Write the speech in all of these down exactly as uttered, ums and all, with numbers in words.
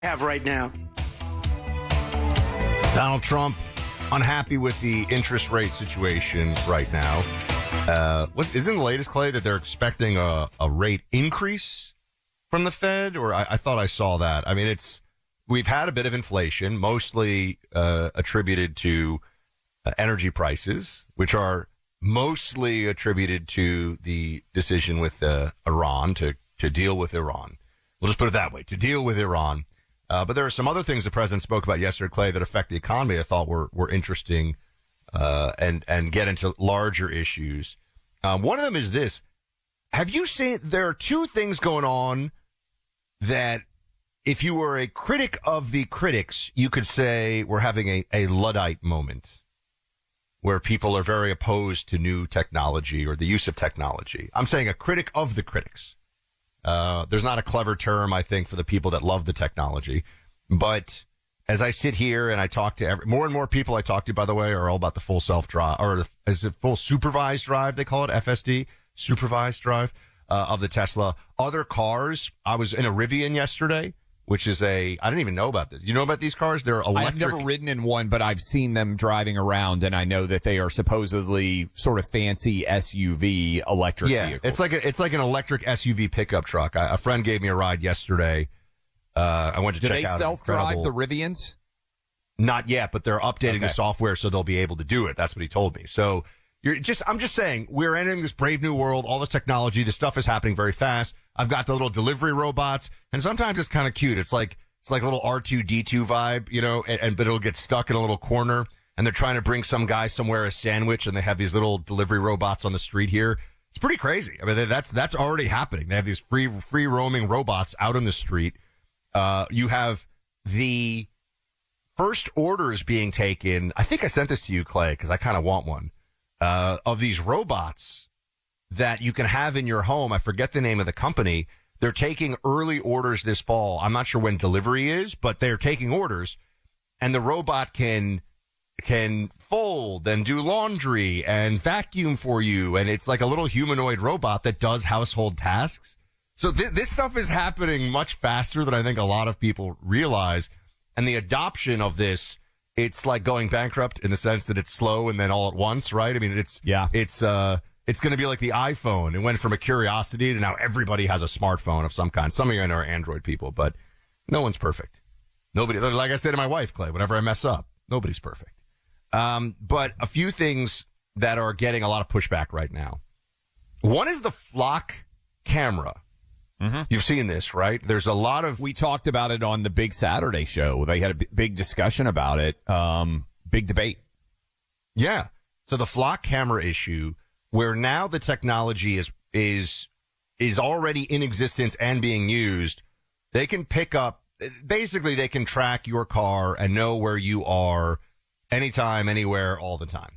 have right now. Donald Trump unhappy with the interest rate situation right now. Uh, what's, isn't the latest, Clay, that they're expecting a, a rate increase from the Fed? Or I, I thought I saw that. I mean, it's we've had a bit of inflation, mostly uh, attributed to uh, energy prices, which are mostly attributed to the decision with uh, Iran to, to deal with Iran. We'll just put it that way, to deal with Iran. Uh, but there are some other things the president spoke about yesterday, Clay, that affect the economy I thought were, were interesting uh, and, and get into larger issues. Um, one of them is this. Have you seen, there are two things going on that if you were a critic of the critics, you could say we're having a, a Luddite moment where people are very opposed to new technology or the use of technology. I'm saying a critic of the critics. Uh, there's not a clever term, I think, for the people that love the technology. But as I sit here and I talk to every, more and more people I talk to, by the way, are all about the full self-drive, or the, is it full supervised drive, they call it, F S D, supervised drive, uh, of the Tesla. Other cars, I was in a Rivian yesterday, which is a, I didn't even know about this. You know about these cars? They're electric. I've never ridden in one, but I've seen them driving around, and I know that they are supposedly sort of fancy S U V electric yeah, vehicles. it's like a, it's like an electric S U V pickup truck. I, a friend gave me a ride yesterday. Uh, I went to Do check they out. self-drive incredible- the Rivians? Not yet, but they're updating Okay. the software so they'll be able to do it. That's what he told me. So you're just, I'm just saying, we're entering this brave new world. All the technology, the stuff is happening very fast. I've got the little delivery robots, and sometimes it's kind of cute. It's like, it's like a little R two D two vibe, you know, and, and but it'll get stuck in a little corner, and they're trying to bring some guy somewhere a sandwich, and they have these little delivery robots on the street here. It's pretty crazy. I mean, that's, that's already happening. They have these free, free roaming robots out on the street. Uh, you have the first orders being taken. I think I sent this to you, Clay, because I kind of want one, uh, of these robots that you can have in your home. I forget the name of the company. They're taking early orders this fall. I'm not sure when delivery is, but they're taking orders, and the robot can, can fold and do laundry and vacuum for you. And it's like a little humanoid robot that does household tasks. So th- this stuff is happening much faster than I think a lot of people realize. And the adoption of this, it's like going bankrupt in the sense that it's slow and then all at once, right? I mean, it's, Yeah. it's, uh, it's going to be like the iPhone. It went from a curiosity to now everybody has a smartphone of some kind. Some of you I know are Android people, but no one's perfect. Nobody, like I say to my wife, Clay, whenever I mess up, nobody's perfect. Um, but a few things that are getting a lot of pushback right now. One is the Flock camera. Mm-hmm. You've seen this, right? There's a lot of... We talked about it on the Big Saturday show. They had a b- big discussion about it. Um, big debate. Yeah. So the Flock camera issue, where now the technology is is is already in existence and being used, they can pick up, basically they can track your car and know where you are anytime, anywhere, all the time.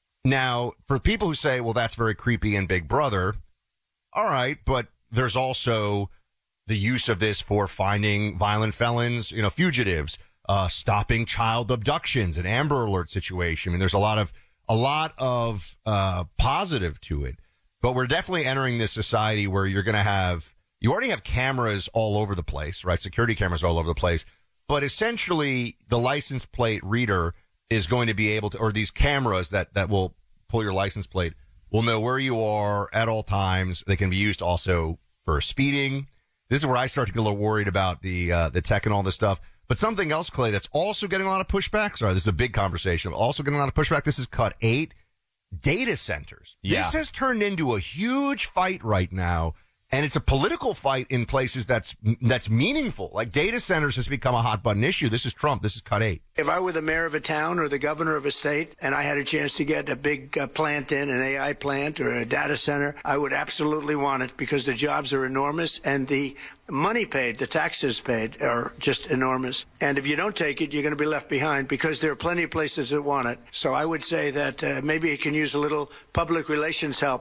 Now, for people who say, well, that's very creepy and Big Brother, all right, but there's also the use of this for finding violent felons, you know, fugitives, uh, stopping child abductions, an Amber Alert situation. I mean, there's a lot of, a lot of, uh, positive to it, but we're definitely entering this society where you're going to have, you already have cameras all over the place, right? Security cameras all over the place, but essentially the license plate reader is going to be able to, or these cameras that, that will pull your license plate will know where you are at all times. They can be used also for speeding. This is where I start to get a little worried about the, uh, the tech and all this stuff. But something else, Clay, that's also getting a lot of pushback. Sorry, this is a big conversation. Also getting a lot of pushback. This is cut eight. Data centers. Yeah. This has turned into a huge fight right now. And it's a political fight in places that's, that's meaningful. Like data centers has become a hot button issue. This is Trump. This is cut eight. If I were the mayor of a town or the governor of a state and I had a chance to get a big uh, plant in, an A I plant or a data center, I would absolutely want it because the jobs are enormous and the money paid, the taxes paid are just enormous. And if you don't take it, you're going to be left behind because there are plenty of places that want it. So I would say that uh, maybe it can use a little public relations help.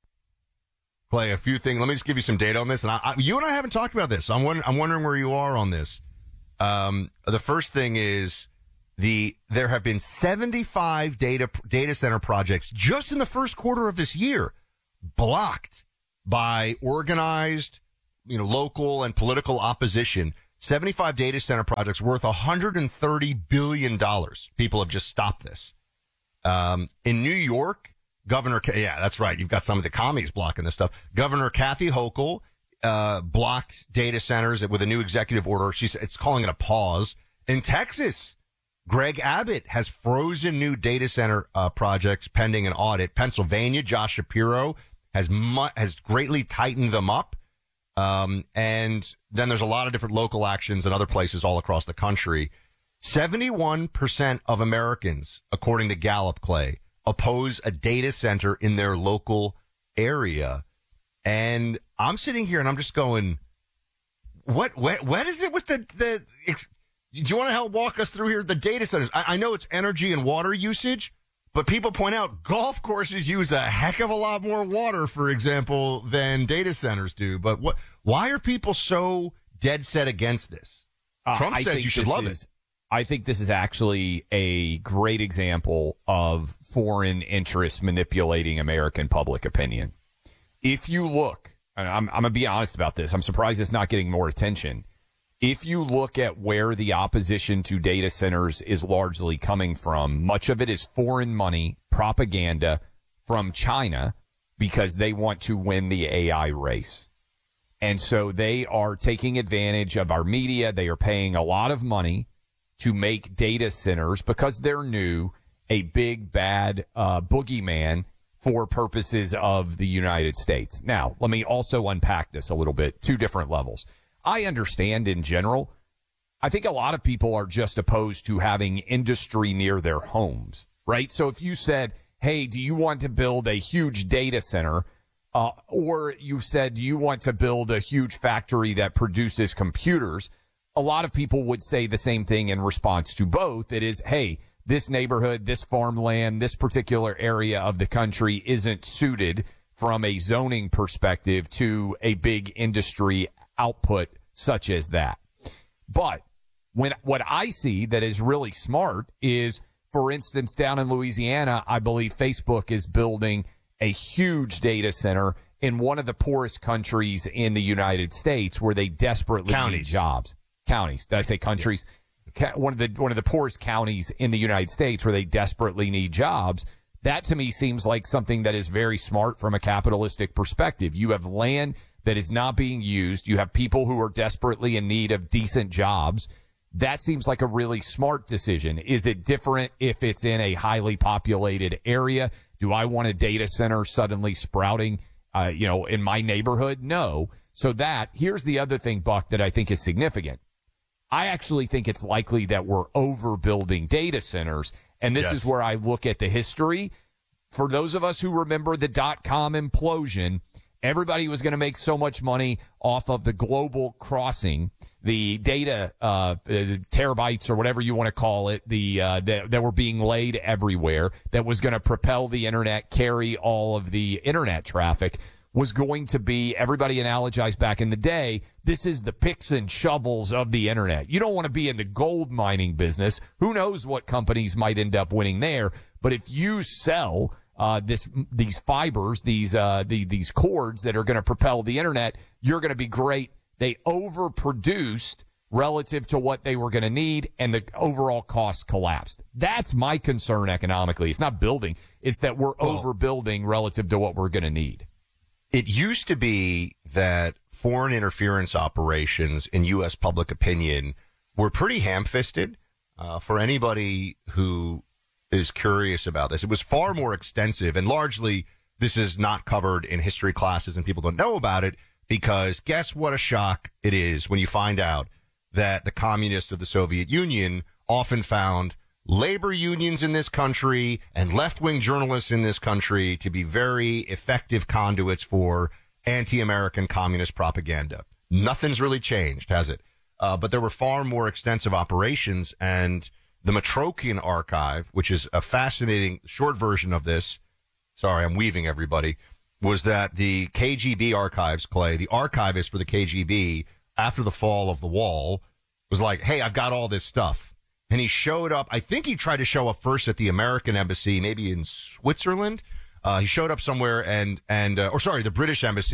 Clay, a few things. Let me just give you some data on this. And I, I, you and I haven't talked about this. So I'm, wondering, I'm wondering where you are on this. Um, the first thing is the there have been seventy-five data data center projects just in the first quarter of this year blocked by organized, you know, local and political opposition. seventy-five data center projects worth one hundred thirty billion dollars. People have just stopped this. Um, in New York, Governor, yeah, that's right. You've got some of the commies blocking this stuff. Governor Kathy Hochul, uh, blocked data centers with a new executive order. She's, it's calling it a pause. In Texas, Greg Abbott has frozen new data center, uh, projects pending an audit. Pennsylvania, Josh Shapiro has mu- has greatly tightened them up. Um, and then there's a lot of different local actions in other places all across the country. seventy-one percent of Americans, according to Gallup, Clay, oppose a data center in their local area. And I'm sitting here and I'm just going, what, what, what is it with the, the, do you want to help walk us through here? The data centers. I, I know it's energy and water usage, but people point out golf courses use a heck of a lot more water, for example, than data centers do. But what, why are people so dead set against this? Uh, Trump I says think you should this love is, it. I think this is actually a great example of foreign interests manipulating American public opinion. If you look, and I'm, I'm going to be honest about this, I'm surprised it's not getting more attention. If you look at where the opposition to data centers is largely coming from, much of it is foreign money, propaganda from China, because they want to win the A I race. And so they are taking advantage of our media. They are paying a lot of money to make data centers, because they're new, a big, bad uh, boogeyman for purposes of the United States. Now, let me also unpack this a little bit, two different levels. I understand in general. I think a lot of people are just opposed to having industry near their homes, right? So if you said, hey, do you want to build a huge data center? Uh, or you said, do you want to build a huge factory that produces computers? A lot of people would say the same thing in response to both. It is, hey, this neighborhood, this farmland, this particular area of the country isn't suited from a zoning perspective to a big industry output such as that. But when what I see that is really smart is, for instance, down in Louisiana, I believe Facebook is building a huge data center in one of the poorest countries in the United States, where they desperately Counties. need jobs. Counties. Did I say countries? Yeah. One of the one of the poorest counties in the United States, where they desperately need jobs. That to me seems like something that is very smart from a capitalistic perspective. You have land that is not being used. You have people who are desperately in need of decent jobs. That seems like a really smart decision. Is it different if it's in a highly populated area? Do I want a data center suddenly sprouting, uh, you know, in my neighborhood? No. So that, here's the other thing, Buck, that I think is significant. I actually think it's likely that we're overbuilding data centers. And this Yes. is where I look at the history. For those of us who remember the dot-com implosion, everybody was going to make so much money off of the global crossing, the data uh, uh, terabytes or whatever you want to call it, the uh, that, that were being laid everywhere, that was going to propel the internet, carry all of the internet traffic, was going to be, everybody analogized back in the day, this is the picks and shovels of the internet. You don't want to be in the gold mining business. Who knows what companies might end up winning there? But if you sell uh this these fibers, these uh the, these cords that are going to propel the internet, you're going to be great. They overproduced relative to what they were going to need, and the overall cost collapsed. That's my concern economically. It's not building. It's that we're Well, overbuilding relative to what we're going to need. It used to be that foreign interference operations in U S public opinion were pretty ham-fisted. Uh, for anybody who is curious about this, it was far more extensive, and largely this is not covered in history classes and people don't know about it, because guess what a shock it is when you find out that the communists of the Soviet Union often found labor unions in this country and left-wing journalists in this country to be very effective conduits for anti-American communist propaganda. Nothing's really changed, has it? Uh, but there were far more extensive operations, and the Matrokian Archive, which is a fascinating short version of this, sorry, I'm weaving everybody, was that the K G B archives, Clay, the archivist for the K G B, after the fall of the wall, was like, hey, I've got all this stuff. And he showed up, I think he tried to show up first at the American embassy, maybe in Switzerland. Uh, he showed up somewhere and, and, uh, or sorry, the British embassy,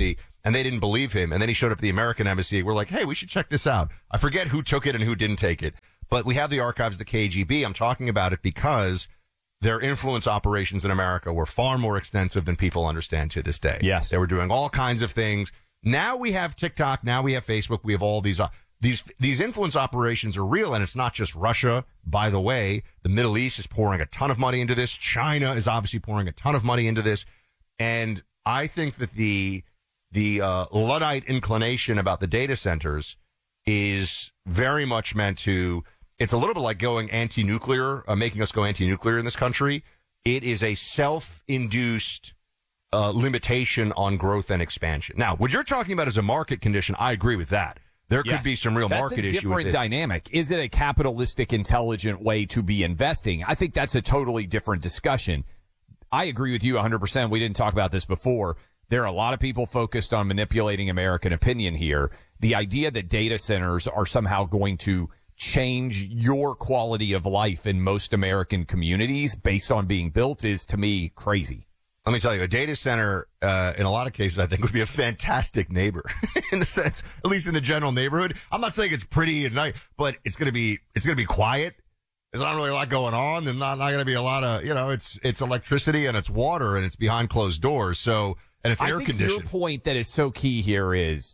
and they didn't believe him. And then he showed up at the American embassy. We're like, hey, we should check this out. I forget who took it and who didn't take it. But we have the archives of the K G B. I'm talking about it because their influence operations in America were far more extensive than people understand to this day. Yes. They were doing all kinds of things. Now we have TikTok. Now we have Facebook. We have all these. Uh, these these influence operations are real, and it's not just Russia. By the way, the Middle East is pouring a ton of money into this. China is obviously pouring a ton of money into this. And I think that the the uh, Luddite inclination about the data centers is very much meant to. It's a little bit like going anti-nuclear, uh, making us go anti-nuclear in this country. It is a self-induced uh, limitation on growth and expansion. Now, what you're talking about is a market condition. I agree with that. There yes. could be some real that's market a issue with different this. dynamic. Is it a capitalistic, intelligent way to be investing? I think that's a totally different discussion. I agree with you one hundred percent. We didn't talk about this before. There are a lot of people focused on manipulating American opinion here. The idea that data centers are somehow going to change your quality of life in most American communities based on being built is, to me, crazy. Let me tell you, a data center, uh, in a lot of cases, I think would be a fantastic neighbor in the sense, at least in the general neighborhood. I'm not saying it's pretty at night, but it's going to be, it's going to be quiet. There's not really a lot going on. There's not, not going to be a lot of, you know, it's, it's electricity and it's water and it's behind closed doors. So, and it's I air think conditioned. Your point that is so key here is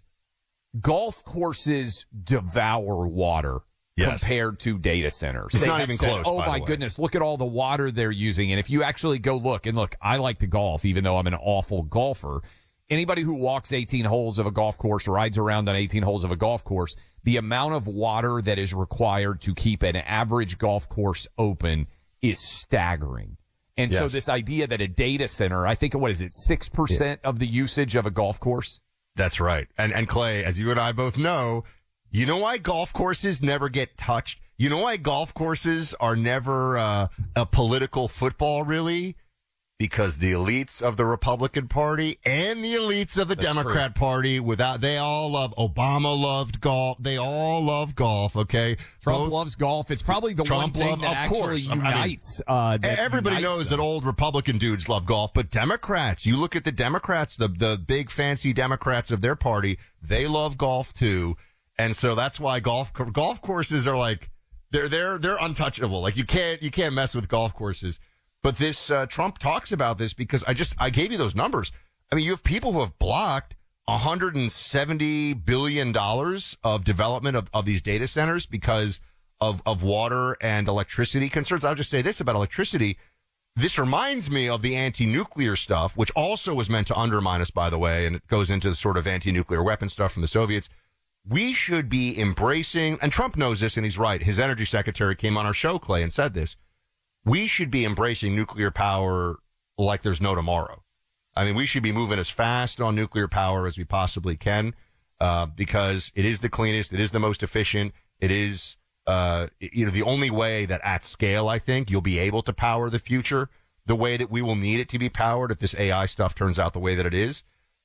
golf courses devour water. Yes. Compared to data centers. It's they not even said, close. Oh by my goodness, look at all the water they're using. And if you actually go look, and look, I like to golf, even though I'm an awful golfer. Anybody who walks eighteen holes of a golf course, rides around on eighteen holes of a golf course, the amount of water that is required to keep an average golf course open is staggering. And yes. so this idea that a data center, I think, what is it, six percent yeah. of the usage of a golf course? That's right. And, and Clay, as you and I both know, you know why golf courses never get touched? You know why golf courses are never uh, a political football, really? Because the elites of the Republican Party and the elites of the That's Democrat true. Party, without they all love, Obama loved golf. They all love golf, okay? Trump Both, loves golf. It's probably the Trump one thing love, that actually course. unites. I mean, uh, that everybody unites knows them. that old Republican dudes love golf, but Democrats, you look at the Democrats, the, the big fancy Democrats of their party, they love golf too. And so that's why golf golf courses are like they're they're they're untouchable. Like you can't you can't mess with golf courses. But this uh, Trump talks about this because I just I gave you those numbers. I mean, you have people who have blocked one hundred seventy billion dollars of development of, of these data centers because of of water and electricity concerns. I'll just say this about electricity. This reminds me of the anti-nuclear stuff, which also was meant to undermine us, by the way, and it goes into the sort of anti-nuclear weapon stuff from the Soviets. We should be embracing, and Trump knows this, and he's right. His energy secretary came on our show, Clay, and said this. We should be embracing nuclear power like there's no tomorrow. I mean, we should be moving as fast on nuclear power as we possibly can, uh, because it is the cleanest, it is the most efficient, it is, uh, you know, the only way that at scale, I think, you'll be able to power the future the way that we will need it to be powered if this A I stuff turns out the way that it is.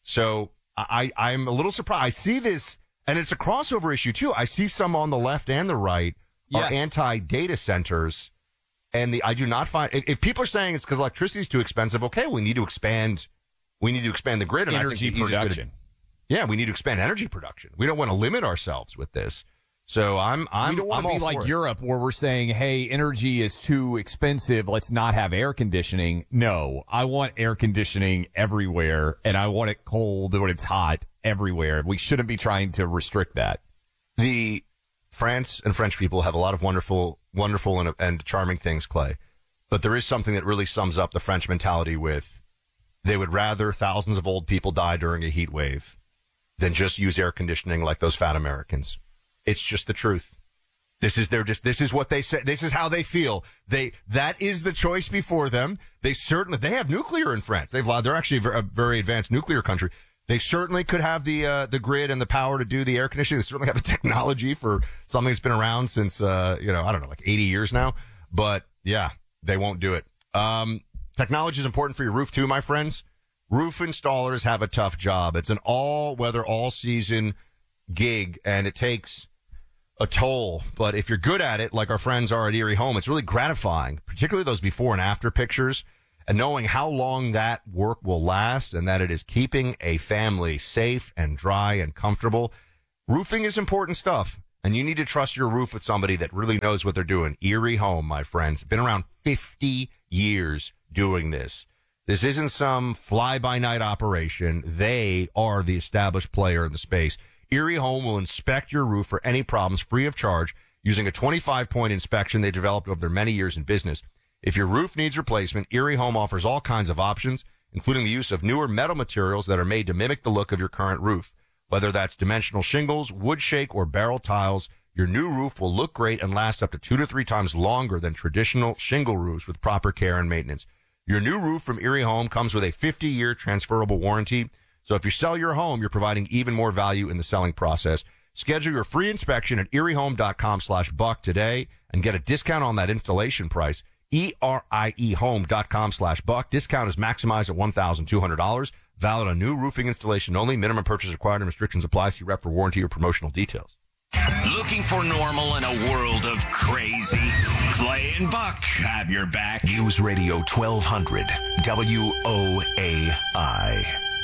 So I, I'm a little surprised. I see this. And it's a crossover issue, too. I see some on the left and the right are yes. anti-data centers. And the I do not find, if, if people are saying it's because electricity is too expensive, okay, we need to expand, we need to expand the grid. And energy I think production. To, yeah, we need to expand energy production. We don't want to limit ourselves with this. So I'm, I'm, we don't want I'm to be like it. Europe where we're saying, hey, energy is too expensive. Let's not have air conditioning. No, I want air conditioning everywhere and I want it cold when it's hot everywhere. We shouldn't be trying to restrict that. The France and French people have a lot of wonderful, wonderful and, and charming things, Clay. But there is something that really sums up the French mentality with they would rather thousands of old people die during a heat wave than just use air conditioning like those fat Americans. It's just the truth. This is their just, this is what they say. This is how they feel. They, that is the choice before them. They certainly, they have nuclear in France. They've, they're actually a very advanced nuclear country. They certainly could have the, uh, the grid and the power to do the air conditioning. They certainly have the technology for something that's been around since, uh, you know, I don't know, like eighty years now. But yeah, they won't do it. Um, technology is important for your roof too, my friends. Roof installers have a tough job. It's an all weather, all season gig, and it takes a toll. But if you're good at it, like our friends are at Erie Home, it's really gratifying, particularly those before and after pictures. and knowing how long that work will last and that it is keeping a family safe and dry and comfortable. Roofing is important stuff, and you need to trust your roof with somebody that really knows what they're doing. Erie Home, my friends, been around fifty years doing this. This isn't some fly-by-night operation. They are the established player in the space. Erie Home will inspect your roof for any problems free of charge using a twenty-five point inspection they developed over their many years in business. If your roof needs replacement, Erie Home offers all kinds of options, including the use of newer metal materials that are made to mimic the look of your current roof. Whether that's dimensional shingles, wood shake, or barrel tiles, your new roof will look great and last up to two to three times longer than traditional shingle roofs with proper care and maintenance. Your new roof from Erie Home comes with a fifty-year transferable warranty. So if you sell your home, you're providing even more value in the selling process. Schedule your free inspection at eriehome.com slash buck today and get a discount on that installation price. E R I E home.com slash buck. Discount is maximized at one thousand two hundred dollars. Valid on new roofing installation only. Minimum purchase required and restrictions apply. See rep for warranty or promotional details. Looking for normal in a world of crazy? Clay and Buck have your back. News Radio twelve hundred W O A I.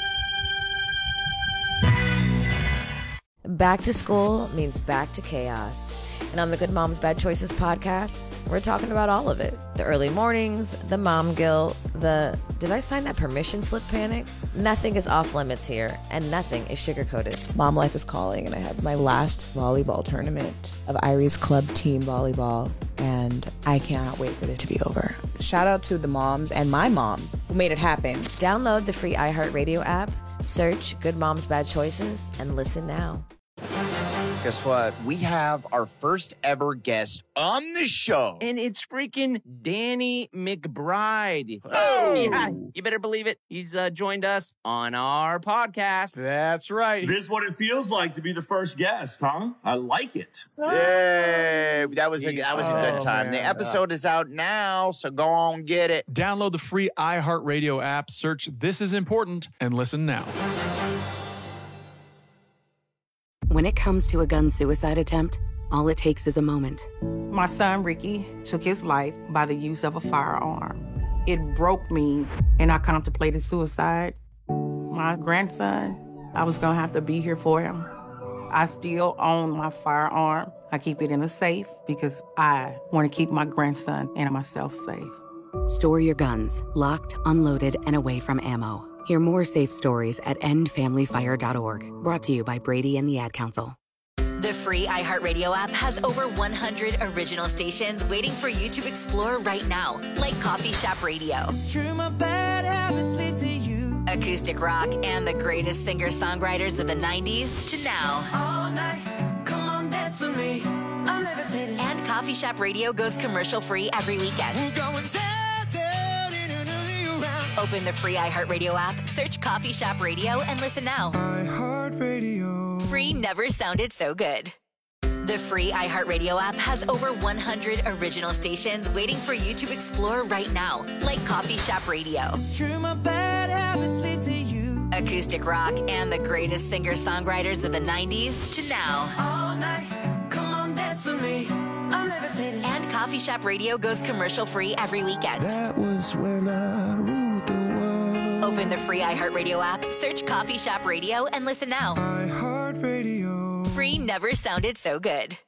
Back to school means back to chaos. And on the Good Moms Bad Choices podcast, we're talking about all of it. The early mornings, the mom guilt, the did I sign that permission slip panic? Nothing is off limits here, and nothing is sugar-coated. Mom life is calling, and I have my last volleyball tournament of Irie's club team volleyball, and I cannot wait for it to be over. Shout out to the moms and my mom who made it happen. Download the free iHeartRadio app, search Good Moms Bad Choices, and listen now. Guess what? We have our first ever guest on the show. And it's freaking Danny McBride. Oh! Yeah, you better believe it. He's uh, joined us on our podcast. That's right. This is what it feels like to be the first guest, huh? I like it. Yay! That was a, that was a good Oh, time. man. The episode is out now, so go on, get it. Download the free iHeartRadio app, search This Is Important, and listen now. When it comes to a gun suicide attempt, all it takes is a moment. My son, Ricky, took his life by the use of a firearm. It broke me, and I contemplated suicide. My grandson, I was gonna have to be here for him. I still own my firearm. I keep it in a safe because I want to keep my grandson and myself safe. Store your guns, locked, unloaded, and away from ammo. Hear more safe stories at end family fire dot org. Brought to you by Brady and the Ad Council. The free iHeartRadio app has over one hundred original stations waiting for you to explore right now, like Coffee Shop Radio, It's true, my bad habits lead to you. acoustic rock, and the greatest singer-songwriters of the nineties to now. All night, come on, dance with me. I'm levitating. And Coffee Shop Radio goes commercial-free every weekend. We're going down, down, in another round. Open the free iHeartRadio app, search Coffee Shop Radio, and listen now. iHeartRadio. Free never sounded so good. The free iHeartRadio app has over one hundred original stations waiting for you to explore right now, like Coffee Shop Radio, It's true, my bad habits lead to you. acoustic rock, and the greatest singer-songwriters of the nineties to now. All night, come on, dance with me. I'm levitating. And Coffee Shop Radio goes commercial-free every weekend. That was when I ruled the world. Open the free iHeartRadio app, search Coffee Shop Radio, and listen now. iHeartRadio. Free never sounded so good.